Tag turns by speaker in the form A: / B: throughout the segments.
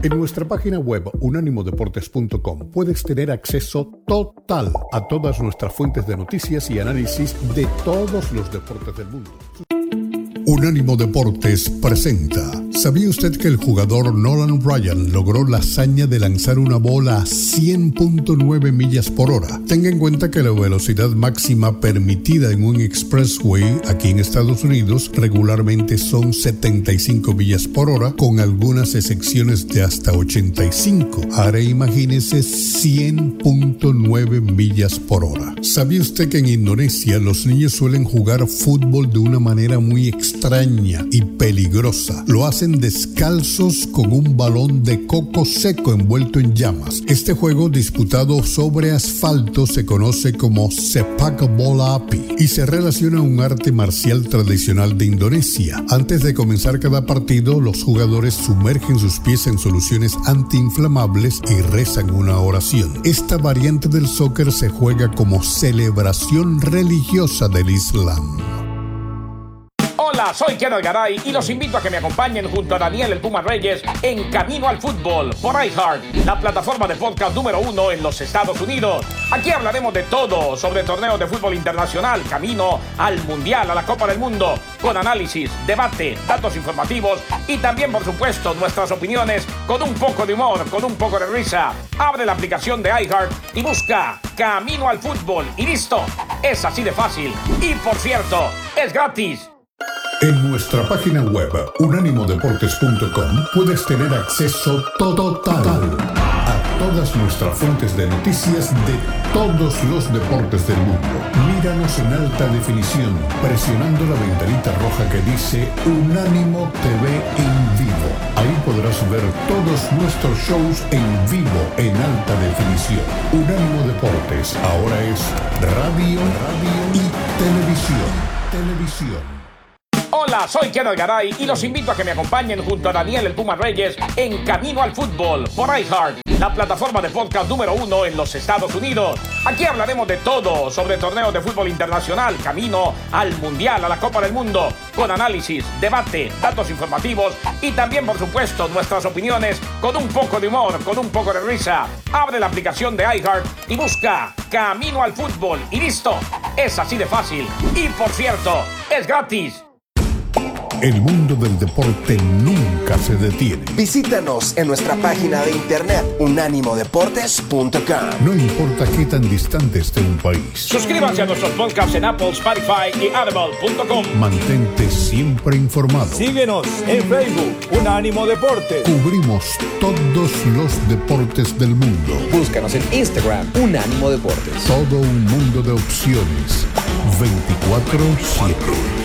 A: En nuestra página web unánimodeportes.com puedes tener acceso total a todas nuestras fuentes de noticias y análisis de todos los deportes del mundo. Unánimo Deportes presenta. ¿Sabía usted que el jugador Nolan Ryan logró la hazaña de lanzar una bola a 100.9 millas por hora? Tenga en cuenta que la velocidad máxima permitida en un expressway aquí en Estados Unidos regularmente son 75 millas por hora, con algunas excepciones de hasta 85. Ahora imagínese 100.9 millas por hora. ¿Sabía usted que en Indonesia los niños suelen jugar fútbol de una manera muy extraña y peligrosa? Lo hacen descalzos con un balón de coco seco envuelto en llamas. Este juego disputado sobre asfalto se conoce como sepak bola api y se relaciona a un arte marcial tradicional de Indonesia. Antes de comenzar cada partido, los jugadores sumergen sus pies en soluciones antiinflamables y rezan una oración. Esta variante del soccer se juega como celebración religiosa del Islam.
B: Hola, soy Ken Algaray y los invito a que me acompañen junto a Daniel el Puma Reyes en Camino al Fútbol por iHeart, la plataforma de podcast número 1 en los Estados Unidos. Aquí hablaremos de todo sobre torneos de fútbol internacional, camino al Mundial, a la Copa del Mundo, con análisis, debate, datos informativos y también, por supuesto, nuestras opiniones con un poco de humor, con un poco de risa. Abre la aplicación de iHeart y busca Camino al Fútbol y listo. Es así de fácil. Y por cierto, es gratis.
A: En nuestra página web unánimodeportes.com puedes tener acceso total a todas nuestras fuentes de noticias de todos los deportes del mundo. Míranos en alta definición presionando la ventanita roja que dice Unánimo TV en vivo. Ahí podrás ver todos nuestros shows en vivo en alta definición. Unánimo Deportes ahora es radio y televisión.
B: Hola, soy Ken Algaray y los invito a que me acompañen junto a Daniel el Puma Reyes en Camino al Fútbol por iHeart, la plataforma de podcast número 1 en los Estados Unidos. Aquí hablaremos de todo sobre torneos de fútbol internacional, camino al Mundial, a la Copa del Mundo, con análisis, debate, datos informativos y también, por supuesto, nuestras opiniones con un poco de humor, con un poco de risa. Abre la aplicación de iHeart y busca Camino al Fútbol y listo. Es así de fácil. Y por cierto, es gratis.
A: El mundo del deporte nunca se detiene.
C: Visítanos en nuestra página de internet unánimodeportes.com.
A: No importa qué tan distante esté un país.
B: Suscríbanse a nuestros podcasts en Apple, Spotify y Audible.com.
A: Mantente siempre informado.
D: Síguenos en Facebook, Unánimo Deportes.
A: Cubrimos todos los deportes del mundo.
E: Búscanos en Instagram, Unánimo Deportes.
A: Todo un mundo de opciones. 24/7.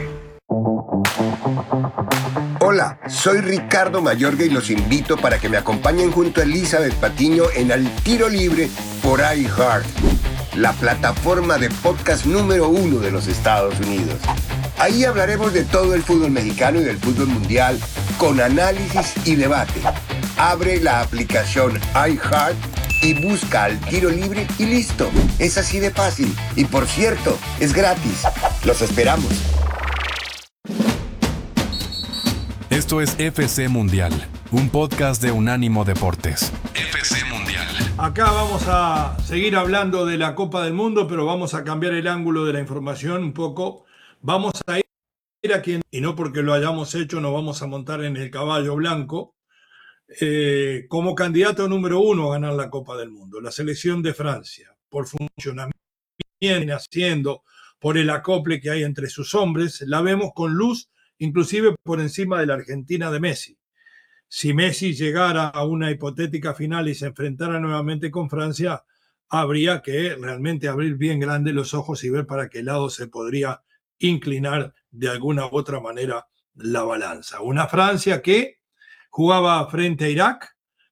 F: Hola, soy Ricardo Mayorga y los invito para que me acompañen junto a Elizabeth Patiño en Al Tiro Libre por iHeart, la plataforma de podcast número 1 de los Estados Unidos. Ahí hablaremos de todo el fútbol mexicano y del fútbol mundial con análisis y debate. Abre la aplicación iHeart y busca Al Tiro Libre y listo. Es así de fácil. Y por cierto, es gratis. Los esperamos.
G: Esto es FC Mundial, un podcast de Unánimo Deportes. FC Mundial.
D: Acá vamos a seguir hablando de la Copa del Mundo, pero vamos a cambiar el ángulo de la información un poco. Vamos a ir a quien, y no porque lo hayamos hecho, nos vamos a montar en el caballo blanco, como candidato número 1 a ganar la Copa del Mundo, la selección de Francia, por funcionamiento, haciendo, por el acople que hay entre sus hombres, la vemos con luz, inclusive por encima de la Argentina de Messi. Si Messi llegara a una hipotética final y se enfrentara nuevamente con Francia, habría que realmente abrir bien grande los ojos y ver para qué lado se podría inclinar de alguna u otra manera la balanza. Una Francia que jugaba frente a Irak,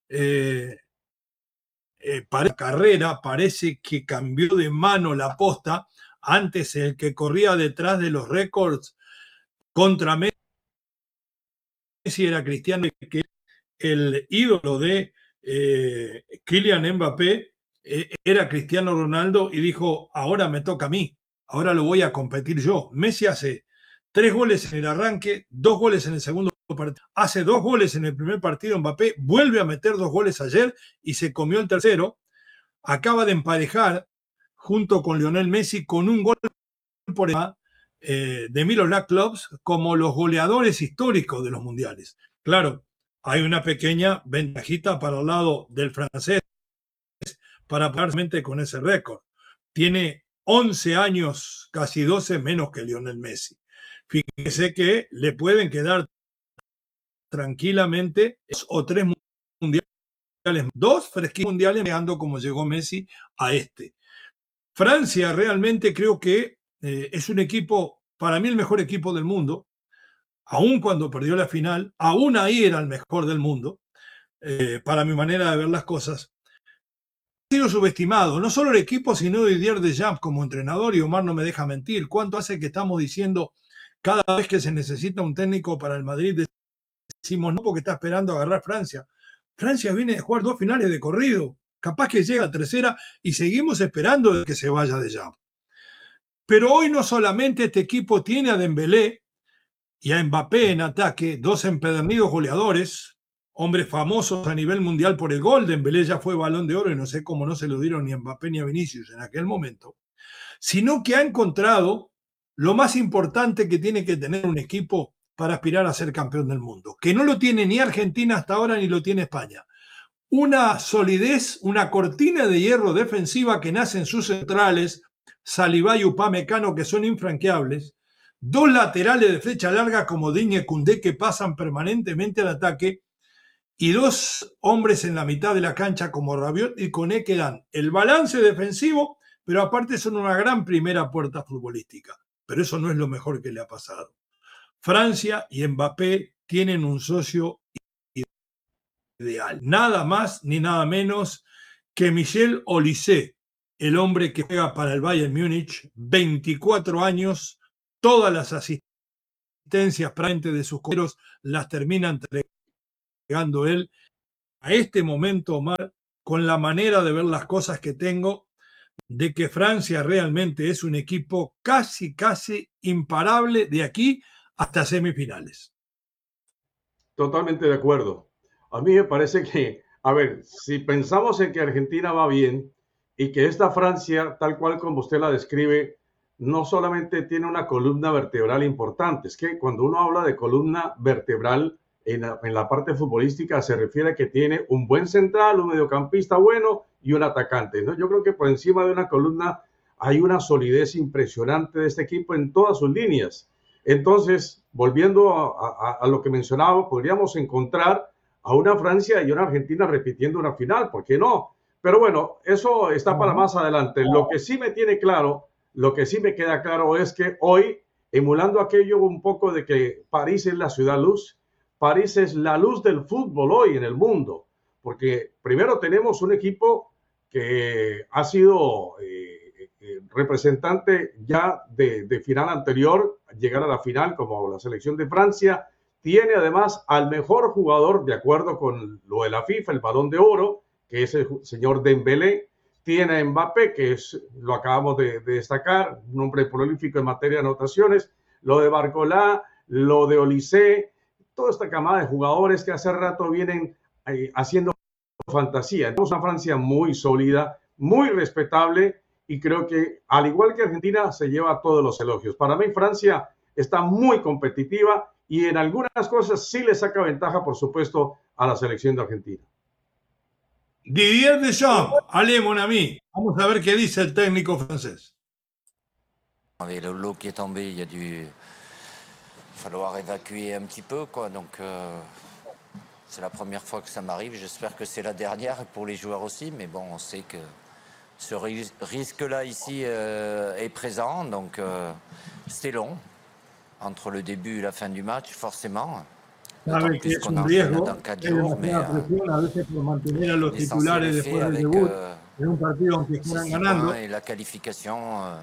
D: para carrera parece que cambió de mano la posta. Antes el que corría detrás de los récords contra Messi era Cristiano, que el ídolo de Kylian Mbappé era Cristiano Ronaldo, y dijo: ahora me toca a mí, ahora lo voy a competir yo. Messi hace 3 goles en el arranque, 2 goles en el segundo Hace 2 goles en el primer partido Mbappé, vuelve a meter 2 goles ayer y se comió el tercero. Acaba de emparejar junto con Lionel Messi con un gol por encima de Miroslav Klose como los goleadores históricos de los mundiales. Claro, hay una pequeña ventajita para el lado del francés para pararse con ese récord. Tiene 11 años, casi 12 menos que Lionel Messi. Fíjese que le pueden quedar tranquilamente 2 o 3 mundiales, 2 fresquitos mundiales, llegando como llegó Messi a este. Francia realmente creo que es un equipo, para mí el mejor equipo del mundo, aun cuando perdió la final, aún ahí era el mejor del mundo, para mi manera de ver las cosas. Ha sido subestimado, no solo el equipo, sino Didier Deschamps como entrenador, y Omar no me deja mentir. ¿Cuánto hace que estamos diciendo cada vez que se necesita un técnico para el Madrid? Decimos no, porque está esperando agarrar Francia. Francia viene de jugar 2 finales de corrido, capaz que llega a tercera y seguimos esperando que se vaya de ya. Pero hoy no solamente este equipo tiene a Dembélé y a Mbappé en ataque, 2 empedernidos goleadores, hombres famosos a nivel mundial por el gol. Dembélé ya fue Balón de Oro y no sé cómo no se lo dieron ni a Mbappé ni a Vinicius en aquel momento, sino que ha encontrado lo más importante que tiene que tener un equipo para aspirar a ser campeón del mundo, que no lo tiene ni Argentina hasta ahora ni lo tiene España. Una solidez, una cortina de hierro defensiva que nace en sus centrales, Saliba y Upamecano, que son infranqueables, 2 laterales de flecha larga como Digne Koundé, que pasan permanentemente al ataque, y 2 hombres en la mitad de la cancha como Rabiot y Koné, que dan el balance defensivo, pero aparte son una gran primera puerta futbolística. Pero eso no es lo mejor que le ha pasado. Francia y Mbappé tienen un socio ideal. Nada más ni nada menos que Michel Olise, el hombre que juega para el Bayern Múnich, 24 años, todas las asistencias frente de sus compañeros las termina entregando él. A este momento, Omar, con la manera de ver las cosas que tengo, de que Francia realmente es un equipo casi imparable de aquí hasta semifinales.
H: Totalmente de acuerdo. A mí me parece que, a ver, si pensamos en que Argentina va bien y que esta Francia, tal cual como usted la describe, no solamente tiene una columna vertebral importante, es que cuando uno habla de columna vertebral en la parte futbolística se refiere a que tiene un buen central, un mediocampista bueno y un atacante, ¿no? Yo creo que por encima de una columna hay una solidez impresionante de este equipo en todas sus líneas. Entonces, volviendo a lo que mencionaba, podríamos encontrar a una Francia y una Argentina repitiendo una final, ¿por qué no? Pero bueno, eso está para más adelante. Lo que sí me tiene claro, lo que sí me queda claro es que hoy, emulando aquello un poco de que París es la ciudad luz, París es la luz del fútbol hoy en el mundo, porque primero tenemos un equipo que ha sido representante ya de final anterior, llegar a la final como la selección de Francia, tiene además al mejor jugador, de acuerdo con lo de la FIFA, el Balón de Oro, que es el señor Dembélé, tiene a Mbappé, que es, lo acabamos de destacar, un hombre prolífico en materia de anotaciones, lo de Barcola, lo de Olise, toda esta camada de jugadores que hace rato vienen haciendo fantasía. Tenemos una Francia muy sólida, muy respetable, y creo que, al igual que Argentina, se lleva todos los elogios. Para mí, Francia está muy competitiva y en algunas cosas sí le saca ventaja, por supuesto, a la selección de Argentina.
D: Didier Deschamps, allez mon ami, vamos a ver qué dice el técnico francés.
I: Avec l'eau qui est tombée, il y a dû falloir évacuer un petit peu, quoi. Donc, c'est la première fois que ça m'arrive. J'espère que c'est la dernière pour les joueurs aussi. Mais bon, on sait que ce risque-là ici est présent. Donc, c'était long entre le début et la fin du match, forcément.
D: Sabe que es un riesgo, hay demasiada presión a veces por mantener a los titulares después del debut en un partido aunque están ganando.
I: La calificación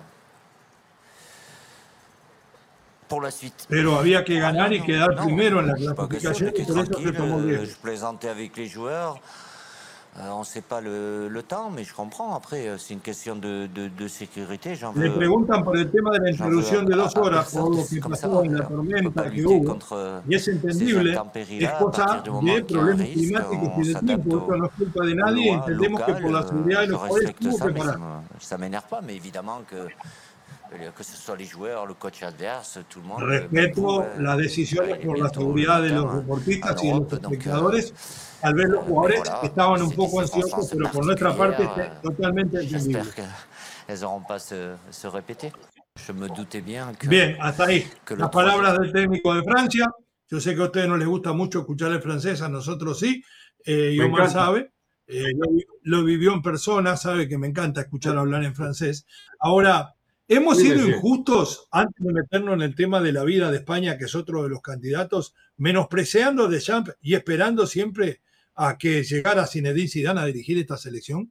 I: por la suite.
D: Pero había que ganar y quedar primero en la clasificación y por eso se tomó el riesgo.
I: Je plaisantais avec les joueurs. On ne sait pas le temps, mais je comprends. Après, c'est une question de sécurité.
D: Le preguntan por el tema de la introducción de 2 horas, por lo que pasó en la tormenta que hubo, y es entendible, es cosa de problemas climáticos y de tiempo, esto no es culpa de nadie, entendemos que por la seguridad de los jugadores tuvo que parar.
I: Ça m'énerve pas, mais évidemment que ce soit les joueurs, le coach adverse, tout le monde.
D: Respeto las decisiones por la seguridad de los deportistas y de los espectadores. Tal vez los jugadores estaban un poco ansiosos, pero por nuestra parte es totalmente entendible.
I: Elles n'auront pas se répéter. Je me doutais bien que.
D: Bien, hasta ahí. Las palabras del técnico de Francia. Yo sé que a ustedes no les gusta mucho escuchar el francés, a nosotros sí. Y Omar sabe. Lo vivió en persona, sabe que me encanta escuchar hablar en francés. Ahora, hemos sido injustos, antes de meternos en el tema de la vida de España, que es otro de los candidatos, menospreciando a Deschamps y esperando siempre a que llegara Zinedine Zidane a dirigir esta selección.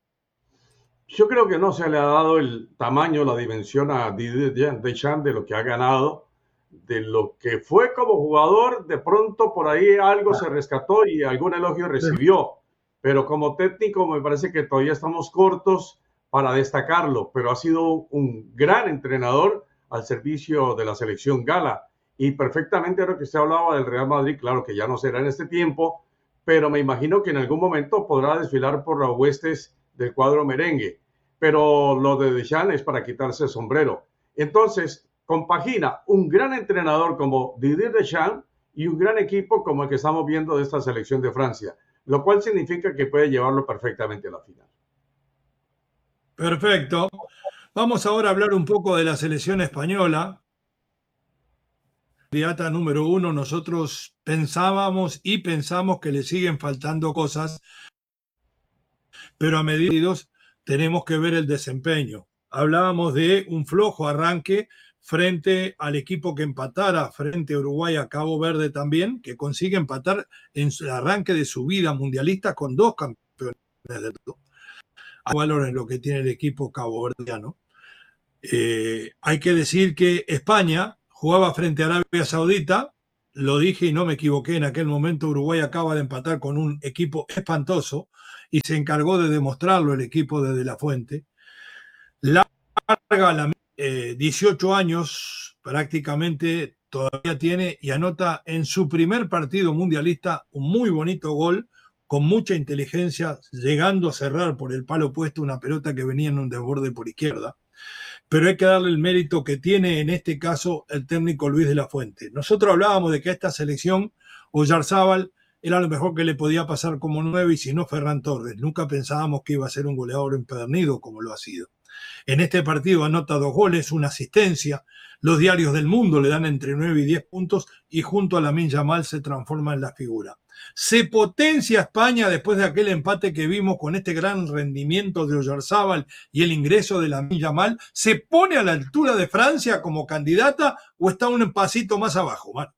H: Yo creo que no se le ha dado el tamaño, la dimensión a Didier Deschamps de lo que ha ganado, de lo que fue como jugador. De pronto por ahí algo se rescató y algún elogio recibió, pero como técnico me parece que todavía estamos cortos para destacarlo, pero ha sido un gran entrenador al servicio de la selección gala. Y perfectamente lo que se hablaba del Real Madrid, claro que ya no será en este tiempo, pero me imagino que en algún momento podrá desfilar por las huestes del cuadro merengue. Pero lo de Deschamps es para quitarse el sombrero. Entonces, compagina un gran entrenador como Didier Deschamps y un gran equipo como el que estamos viendo de esta selección de Francia, lo cual significa que puede llevarlo perfectamente a la final.
D: Perfecto. Vamos ahora a hablar un poco de la selección española. Candidata número 1, nosotros pensábamos y pensamos que le siguen faltando cosas, pero a medida tenemos que ver el desempeño. Hablábamos de un flojo arranque frente al equipo que empatara frente a Uruguay, a Cabo Verde también, que consigue empatar en el arranque de su vida mundialista con 2 campeones del mundo. Hay valor en lo que tiene el equipo caboverdiano. Hay que decir que España jugaba frente a Arabia Saudita, lo dije y no me equivoqué, en aquel momento Uruguay acaba de empatar con un equipo espantoso y se encargó de demostrarlo el equipo de la Fuente. Larga, 18 años prácticamente todavía tiene y anota en su primer partido mundialista un muy bonito gol, con mucha inteligencia, llegando a cerrar por el palo opuesto una pelota que venía en un desborde por izquierda. Pero hay que darle el mérito que tiene en este caso el técnico Luis de la Fuente. Nosotros hablábamos de que a esta selección Oyarzábal era lo mejor que le podía pasar como 9 y si no Ferran Torres. Nunca pensábamos que iba a ser un goleador empedernido como lo ha sido. En este partido anota 2 goles, una asistencia. Los diarios del mundo le dan entre 9 y 10 puntos y junto a Lamine Yamal se transforma en la figura. Se potencia España después de aquel empate que vimos con este gran rendimiento de Oyarzábal y el ingreso de Lamine Yamal. ¿Se pone a la altura de Francia como candidata o está un pasito más abajo, Mar?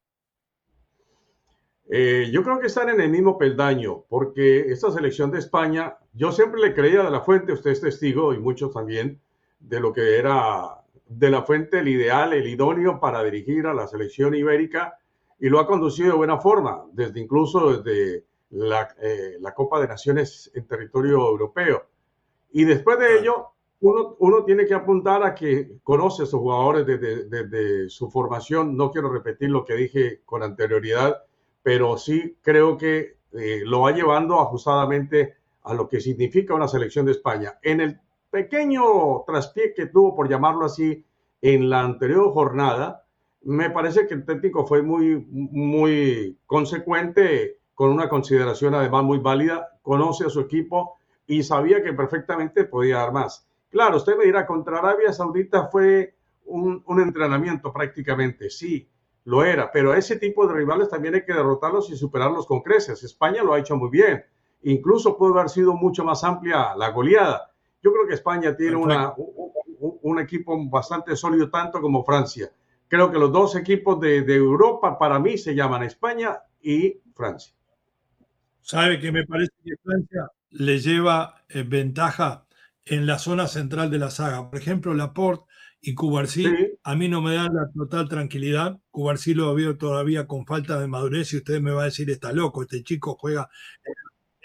H: Yo creo que están en el mismo peldaño, porque esta selección de España, yo siempre le creía de la Fuente, usted es testigo y muchos también, de lo que era de la Fuente el ideal, el idóneo para dirigir a la selección ibérica, y lo ha conducido de buena forma, incluso desde la Copa de Naciones en territorio europeo. Y después de ello, uno tiene que apuntar a que conoce a sus jugadores desde su formación. No quiero repetir lo que dije con anterioridad, pero sí creo que lo va llevando ajustadamente a lo que significa una selección de España. En el pequeño traspié que tuvo, por llamarlo así, en la anterior jornada, me parece que el técnico fue muy consecuente, con una consideración además muy válida, conoce a su equipo y sabía que perfectamente podía dar más. Claro, usted me dirá, contra Arabia Saudita fue un entrenamiento prácticamente, sí, lo era, pero ese tipo de rivales también hay que derrotarlos y superarlos con creces. España lo ha hecho muy bien, incluso puede haber sido mucho más amplia la goleada. Yo creo que España tiene un equipo bastante sólido, tanto como Francia. Creo que los 2 equipos de Europa para mí se llaman España y Francia.
D: Sabe que me parece que Francia le lleva ventaja en la zona central de la saga. Por ejemplo, Laporte y Cubarsí, sí. A mí no me dan la total tranquilidad. Cubarsí lo veo todavía con falta de madurez y usted me va a decir, está loco, este chico juega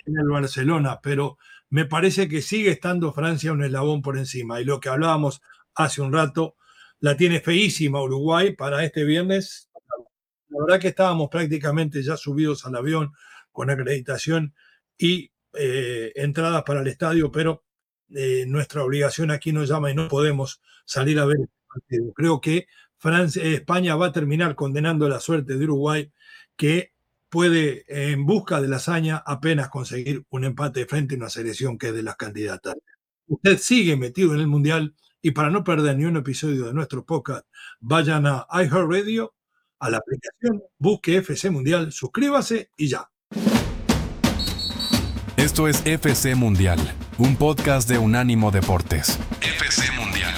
D: en el Barcelona, pero me parece que sigue estando Francia un eslabón por encima. Y lo que hablábamos hace un rato, la tiene feísima Uruguay para este viernes. La verdad que estábamos prácticamente ya subidos al avión con acreditación y entradas para el estadio, pero nuestra obligación aquí nos llama y no podemos salir a ver el partido. Creo que España va a terminar condenando la suerte de Uruguay, que puede, en busca de la hazaña, apenas conseguir un empate frente a una selección que es de las candidatas. Usted sigue metido en el Mundial y para no perder ni un episodio de nuestro podcast, vayan a iHeartRadio, a la aplicación, busque FC Mundial, suscríbase y ya.
G: Esto es FC Mundial, un podcast de Unánimo Deportes. FC Mundial.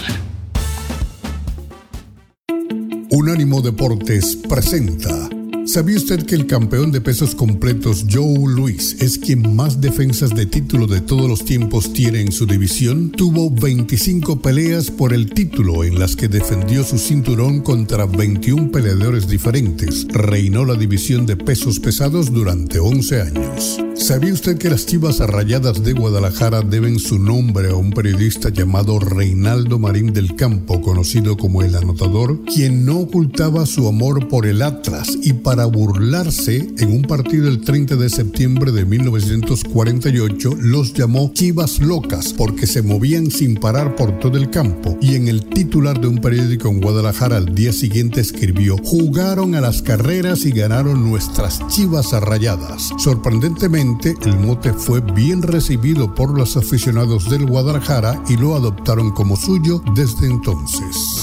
A: Unánimo Deportes presenta. ¿Sabía usted que el campeón de pesos completos Joe Louis es quien más defensas de título de todos los tiempos tiene en su división? Tuvo 25 peleas por el título en las que defendió su cinturón contra 21 peleadores diferentes. Reinó la división de pesos pesados durante 11 años. ¿Sabía usted que las Chivas Rayadas de Guadalajara deben su nombre a un periodista llamado Reinaldo Marín del Campo, conocido como El Anotador, quien no ocultaba su amor por el Atlas y para burlarse, en un partido el 30 de septiembre de 1948, los llamó Chivas Locas porque se movían sin parar por todo el campo, y en el titular de un periódico en Guadalajara al día siguiente escribió: jugaron a las carreras y ganaron nuestras Chivas Rayadas. Sorprendentemente, el mote fue bien recibido por los aficionados del Guadalajara y lo adoptaron como suyo desde entonces.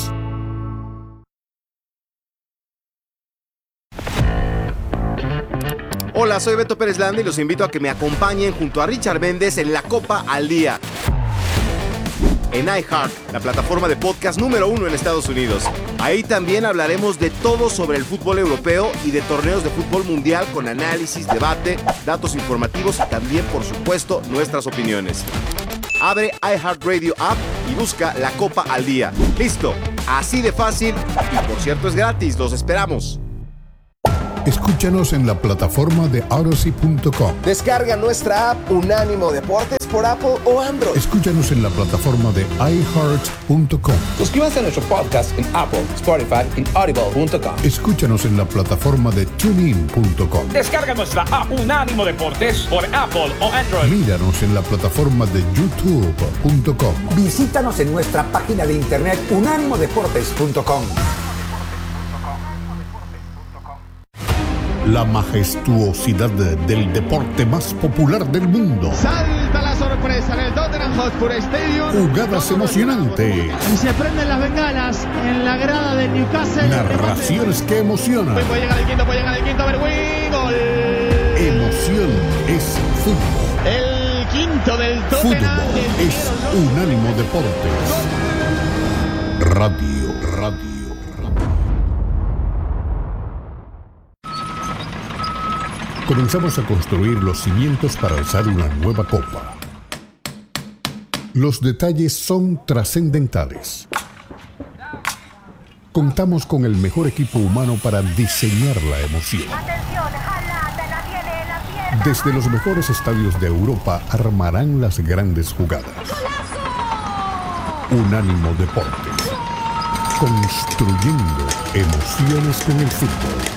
J: Hola, soy Beto Pérez Landa y los invito a que me acompañen junto a Richard Méndez en La Copa al Día, en iHeart, la plataforma de podcast número 1 en Estados Unidos. Ahí también hablaremos de todo sobre el fútbol europeo y de torneos de fútbol mundial con análisis, debate, datos informativos y también, por supuesto, nuestras opiniones. Abre iHeartRadio app y busca La Copa al Día. ¡Listo! Así de fácil y, por cierto, es gratis. ¡Los esperamos!
A: Escúchanos en la plataforma de Odyssey.com.
C: Descarga nuestra app Unánimo Deportes por Apple o Android.
A: Escúchanos en la plataforma de iHeart.com.
E: Suscríbase a nuestro podcast en Apple, Spotify y Audible.com.
A: Escúchanos en la plataforma de TuneIn.com.
B: Descarga nuestra app Unánimo Deportes por Apple o Android.
A: Míranos en la plataforma de YouTube.com.
K: Visítanos en nuestra página de internet unánimodeportes.com.
A: La majestuosidad del deporte más popular del mundo.
L: Salta la sorpresa en el Tottenham Hotspur Stadium.
A: Jugadas emocionantes.
L: Y se prenden las bengalas en la grada de Newcastle.
A: Narraciones que emocionan.
L: Puede llegar el quinto, Berwin. Gol.
A: Emoción es fútbol.
L: El quinto del Tottenham.
A: Fútbol es Unánimo Deportes. Radio. Comenzamos a construir los cimientos para alzar una nueva copa. Los detalles son trascendentales. Contamos con el mejor equipo humano para diseñar la emoción. Desde los mejores estadios de Europa armarán las grandes jugadas. Unánimo Deportes. Construyendo emociones con el fútbol.